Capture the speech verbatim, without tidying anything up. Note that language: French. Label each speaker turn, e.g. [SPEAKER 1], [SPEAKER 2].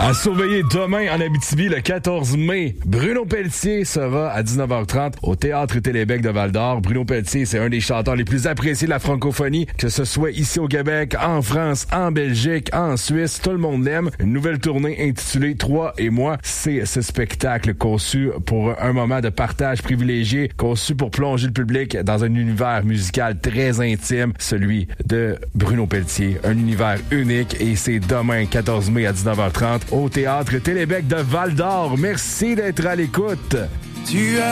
[SPEAKER 1] À surveiller demain en Abitibi, le quatorze mai, Bruno Pelletier sera à dix-neuf heures trente au Théâtre Télébec de Val-d'Or. Bruno Pelletier, c'est un des chanteurs les plus appréciés de la francophonie, que ce soit ici au Québec, en France, en Belgique, en Suisse, tout le monde l'aime. Une nouvelle tournée intitulée Toi et moi, c'est ce spectacle conçu pour un moment de partage privilégié, conçu pour plonger le public dans un univers musical très intime, celui de Bruno Pelletier. Un univers unique et c'est demain, quatorze mai à dix-neuf heures trente au Théâtre Télébec de Val-d'Or. Merci d'être à l'écoute. Tu as